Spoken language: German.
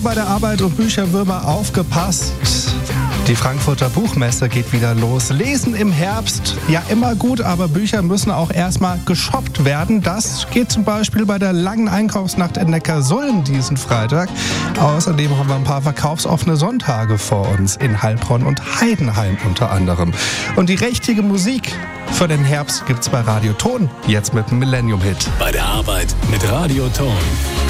Bei der Arbeit und Bücherwürmer aufgepasst. Die Frankfurter Buchmesse geht wieder los. Lesen im Herbst, ja immer gut, aber Bücher müssen auch erstmal geshoppt werden. Das geht zum Beispiel bei der langen Einkaufsnacht in Neckarsulm diesen Freitag. Außerdem haben wir ein paar verkaufsoffene Sonntage vor uns in Heilbronn und Heidenheim unter anderem. Und die richtige Musik für den Herbst gibt's bei Radio Ton, jetzt mit dem Millennium-Hit. Bei der Arbeit mit Radio Ton.